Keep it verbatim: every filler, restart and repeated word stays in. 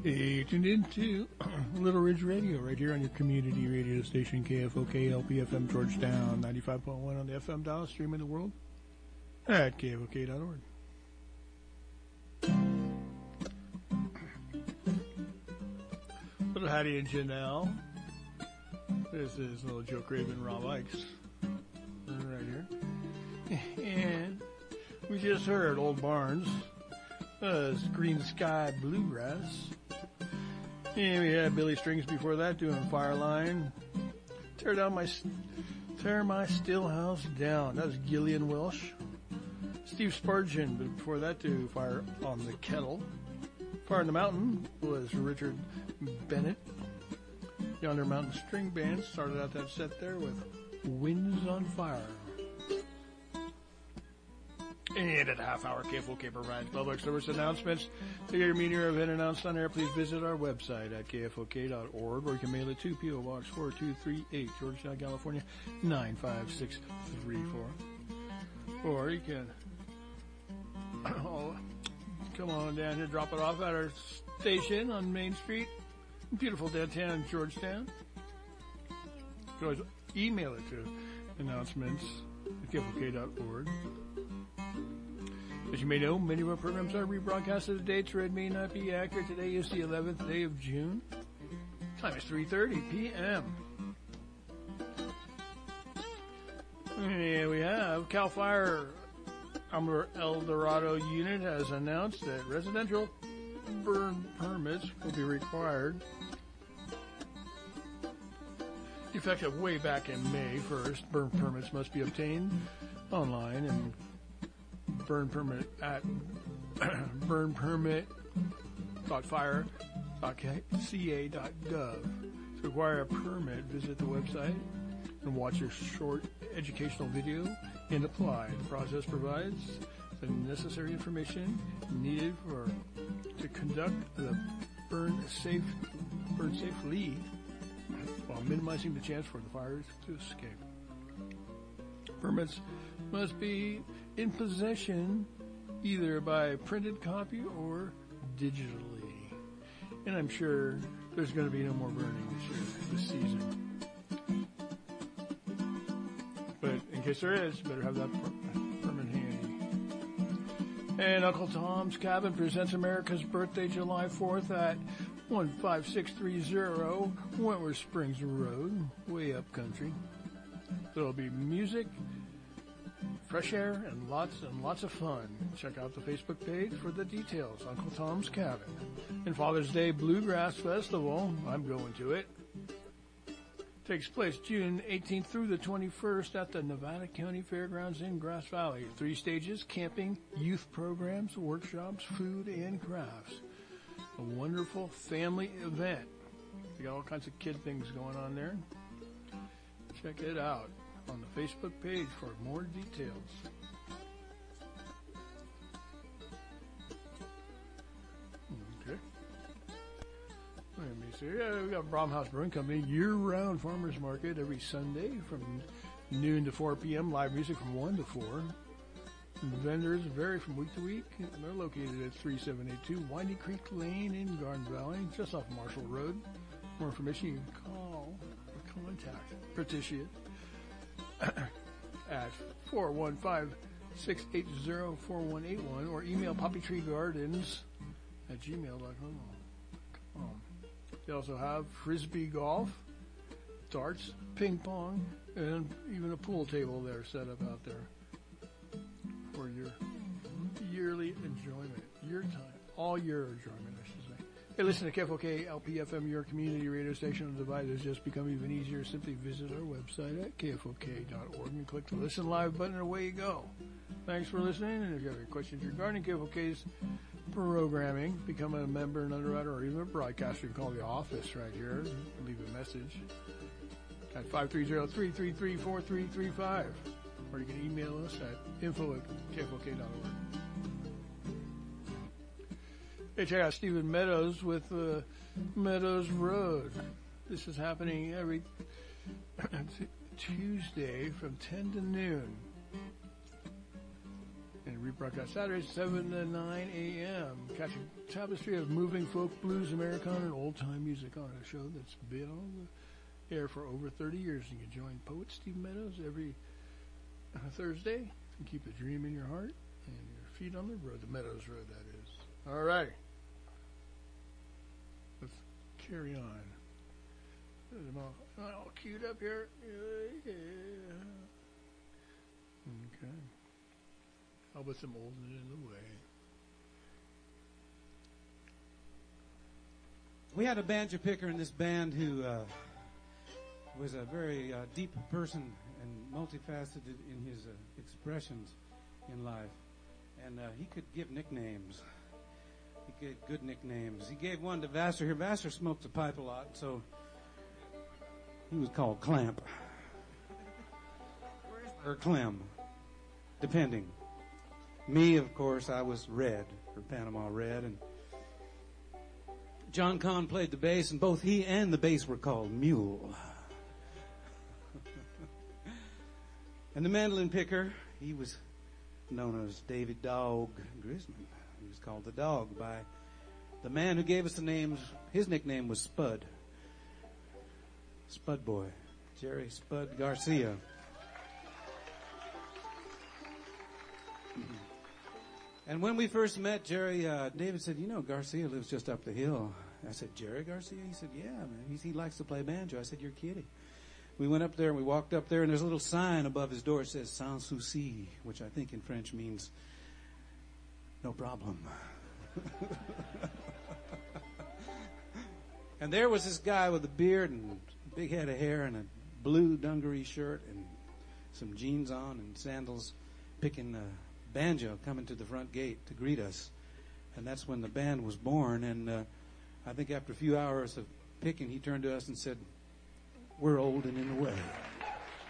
Hey, tuned in to Little Ridge Radio right here on your community radio station, K F O K L P F M Georgetown, ninety-five point one on the F M dial, streaming the world at K F O K dot org. Little Hattie and Janelle. This is little Joe Craven, Rob Ikes, right here. And we just heard Old Barnes, uh, Green Sky Bluegrass. And we had Billy Strings before that doing Fireline. Tear down my, tear my still house down. That was Gillian Welsh. Steve Spurgeon, but before that to Fire on the Kettle. Fire in the Mountain was Richard Bennett. Yonder Mountain String Band started out that set there with Winds on Fire. And at a half hour, K F O K provides public service announcements. To get your media event announced on air, please visit our website at K F O K dot org, or you can mail it to P O Box four two three eight, Georgetown, California, nine five six three four. Or you can oh, come on down here, drop it off at our station on Main Street, beautiful downtown Georgetown. You can always email it to announcements at K F O K dot org. As you may know, many of our programs are rebroadcasted. The dates read may not be accurate. Today is the eleventh day of June. Time is three thirty p.m. And we have CAL FIRE El Dorado unit has announced that residential burn permits will be required effective way back in May first. Burn permits must be obtained online and burn permit at burn permit dot fire dot c a dot gov. To acquire a permit, visit the website and watch a short educational video and apply. The process provides the necessary information needed for to conduct the burn safe burn safely while minimizing the chance for the fires to escape. Permits must be in possession either by printed copy or digitally. And I'm sure there's going to be no more burning this year, this season. But in case there is, better have that permit handy. And Uncle Tom's Cabin presents America's Birthday July fourth at one five six three zero Wentworth Springs Road, way up country. There'll be music, fresh air, and lots and lots of fun. Check out the Facebook page for the details. Uncle Tom's Cabin. And Father's Day Bluegrass Festival, I'm going to it, takes place June eighteenth through the twenty-first at the Nevada County Fairgrounds in Grass Valley. Three stages: camping, youth programs, workshops, food, and crafts. A wonderful family event. We got all kinds of kid things going on there. Check it out on the Facebook page for more details. Okay. Let me see. Yeah, we got Bromhouse Brewing Company year-round farmers market every Sunday from noon to four p.m. Live music from one to four. And the vendors vary from week to week. They're located at three seven eight two Windy Creek Lane in Garden Valley, just off Marshall Road. For more information, you can call or contact Patricia at four one five, six eight zero, four one eight one or email poppytreegardens at gmail dot com. They also have frisbee golf, darts, ping pong, and even a pool table there set up out there for your yearly enjoyment, your time, all your enjoyment, I should say. Hey, listen to K F O K L P F M, your community radio station on the device has just become even easier. Simply visit our website at K F O K dot org and click the Listen Live button, and away you go. Thanks for listening, and if you have any questions regarding K F O K's programming, become a member, an underwriter, or even a broadcaster, you can call the office right here and leave a message at five three zero, three three three, four three three five, or you can email us at info at K F O K dot org. Hey, check out Stephen Meadows with uh, Meadows Road. This is happening every Tuesday from ten to noon. And rebroadcast Saturdays, seven to nine a.m. Catching tapestry of moving folk, blues, Americana, and old-time music on a show that's been on the air for over thirty years. You can join poet Steve Meadows every uh, Thursday and keep the dream in your heart and your feet on the road, the Meadows Road, that is. All right. Let's carry on. I'm all, all queued up here. Yeah. Okay. How about some holding it in the way? We had a banjo picker in this band who uh, was a very uh, deep person and multifaceted in his uh, expressions in life. And uh, he could give nicknames. He gave good nicknames. He gave one to Vassar here. Vassar smoked a pipe a lot, so he was called Clamp. Or Clem, depending. Me, of course, I was Red, for Panama Red, and John Kahn played the bass, and both he and the bass were called Mule. And the mandolin picker, he was known as David Dog Grisman. He was called the Dog by the man who gave us the names. His nickname was Spud. Spud Boy, Jerry Spud Garcia. And when we first met, Jerry, uh, David said, you know, Garcia lives just up the hill. I said, Jerry Garcia? He said, yeah, man. He, he likes to play banjo. I said, you're kidding. We went up there and we walked up there, and there's a little sign above his door that says Sans souci, which I think in French means no problem. And there was this guy with a beard and a big head of hair and a blue dungaree shirt and some jeans on and sandals, picking a banjo, coming to the front gate to greet us. And that's when the band was born. And uh, I think after a few hours of picking, he turned to us and said, we're old and in the way.